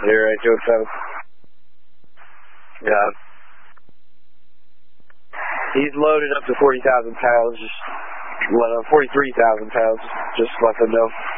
0827. Yeah. He's loaded up to 40,000 pounds. 43,000 pounds. Just let them know.